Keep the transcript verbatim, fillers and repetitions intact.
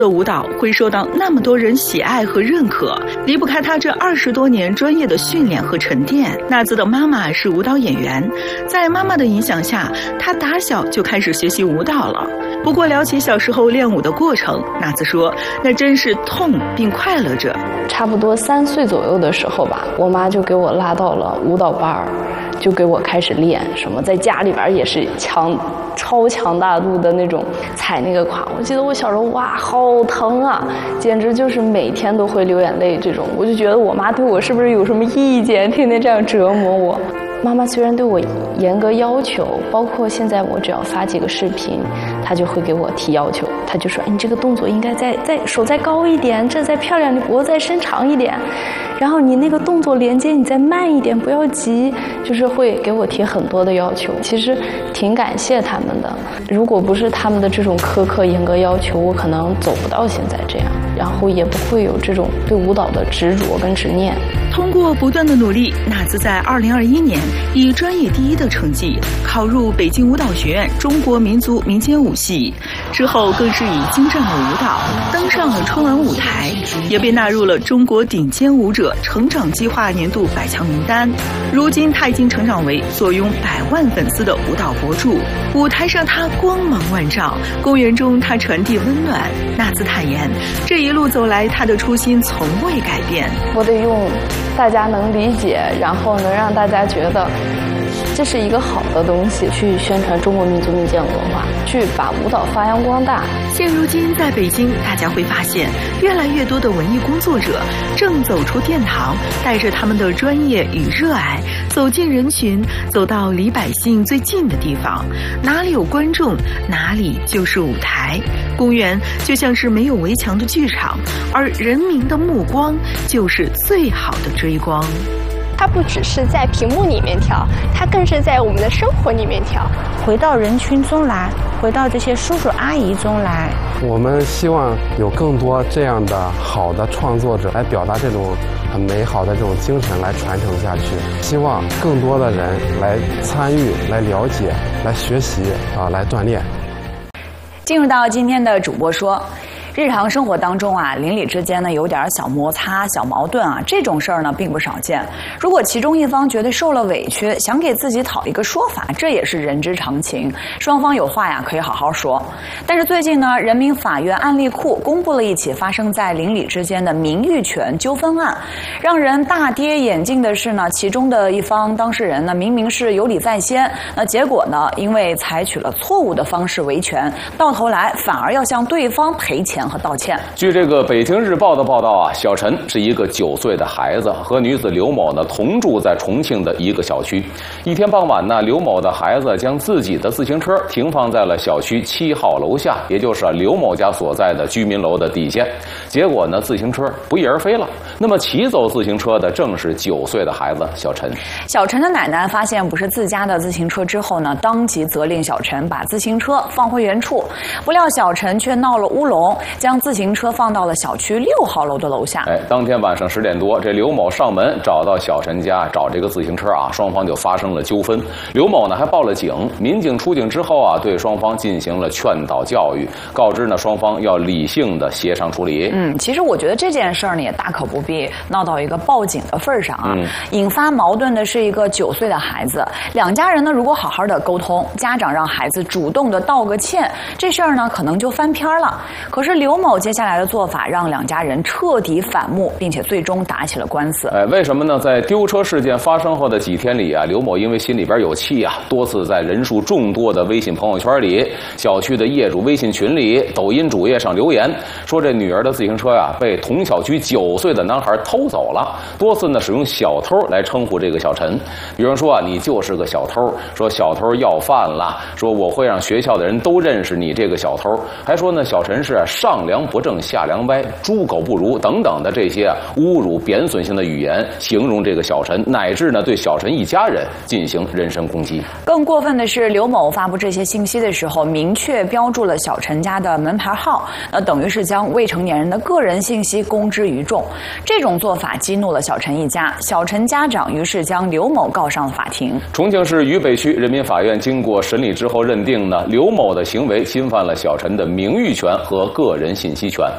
的舞蹈会受到那么多人喜爱和认可，离不开他这二十多年专业的训练和沉淀。娜兹的妈妈是舞蹈演员，在妈妈的影响下，她打小就开始学习舞蹈了。不过聊起小时候练舞的过程，娜兹说那真是痛并快乐着。 差不多三岁左右的时候吧，我妈就给我拉到了舞蹈班，就给我开始练什么，在家里边也是强超强大度的那种踩那个胯。我记得我小时候哇好疼啊，简直就是每天都会流眼泪这种。我就觉得我妈对我是不是有什么意见，天天这样折磨我。妈妈虽然对我严格要求，包括现在我只要发几个视频，她就会给我提要求。她就说：“你这个动作应该再再手再高一点，这再漂亮，你脖子再伸长一点，然后你那个动作连接你再慢一点，不要急。”就是会给我提很多的要求。其实挺感谢他们的，如果不是他们的这种苛刻严格要求，我可能走不到现在这样，然后也不会有这种对舞蹈的执着跟执念。 通过不断的努力，娜兹在二零二一年以专业第一的成绩考入北京舞蹈学院中国民族民间舞系，之后更是以精湛的舞蹈登上了春晚舞台，也被纳入了中国顶尖舞者成长计划年度百强名单。如今他已经成长为坐拥百万粉丝的舞蹈博主，舞台上他光芒万丈，公园中他传递温暖。娜兹坦言，这一路走来，他的初心从未改变。 我得用大家能理解，然后能让大家觉得这是一个好的东西，去宣传中国民族民间文化，去把舞蹈发扬光大。 现如今在北京，大家会发现越来越多的文艺工作者正走出殿堂，带着他们的专业与热爱走进人群，走到离百姓最近的地方。哪里有观众，哪里就是舞台。公园就像是没有围墙的剧场，而人民的目光就是最好的追光。 它不只是在屏幕里面跳，它更是在我们的生活里面跳。 回到人群中来，回到这些叔叔阿姨中来。 我们希望有更多这样的好的创作者来表达这种很美好的这种精神，来传承下去。希望更多的人来参与、来了解、来学习啊，来锻炼。 进入到今天的主播说。日常生活当中啊，邻里之间呢有点小摩擦、小矛盾啊，这种事儿呢并不少见。如果其中一方觉得受了委屈，想给自己讨一个说法，这也是人之常情。双方有话呀，可以好好说。但是最近呢，人民法院案例库公布了一起发生在邻里之间的名誉权纠纷案。让人大跌眼镜的是呢，其中的一方当事人呢，明明是有理在先，那结果呢，因为采取了错误的方式维权，到头来反而要向对方赔钱和道歉。 据这个《北京日报》的报道啊，小陈是一个九岁的孩子，和女子刘某呢同住在重庆的一个小区。一天傍晚呢，刘某的孩子将自己的自行车停放在了小区七号楼下，也就是刘某家所在的居民楼的底线。结果呢，自行车不翼而飞了。那么骑走自行车的正是九岁的孩子小陈。 小陈的奶奶发现不是自家的自行车之后呢，当即责令小陈把自行车放回原处。不料小陈却闹了乌龙，将自行车放到了小区六号楼的楼下。 哎，当天晚上十点多，这刘某上门找到小陈家找这个自行车啊，双方就发生了纠纷。刘某呢还报了警，民警出警之后啊，对双方进行了劝导教育，告知呢双方要理性的协商处理。 嗯，其实我觉得这件事儿呢也大可不必闹到一个报警的份儿上啊。嗯、引发矛盾的是一个九岁的孩子，两家人呢如果好好的沟通，家长让孩子主动的道个歉，这事儿呢可能就翻篇了。可是刘某接下来的做法让两家人彻底反目，并且最终打起了官司。 哎，为什么呢？在丢车事件发生后的几天里啊，刘某因为心里边有气啊，多次在人数众多的微信朋友圈里、小区的业主微信群里、抖音主页上留言，说这女儿的自行车呀、啊、被同小区九岁的男孩偷走了。多次呢使用小偷来称呼这个小陈，比如说啊，你就是个小偷，说小偷要饭了，说我会让学校的人都认识你这个小偷，还说呢小陈是上梁不正下梁歪，猪狗不如等等的这些啊侮辱贬损性的语言，形容这个小陈，乃至呢对小陈一家人进行人身攻击。 更过分的是，刘某发布这些信息的时候，明确标注了小陈家的门牌号，那等于是将未成年人的个人信息公之于众。这种做法激怒了小陈一家，小陈家长于是将刘某告上了法庭。 重庆市渝北区人民法院经过审理之后认定呢，刘某的行为侵犯了小陈的名誉权和个人信息权。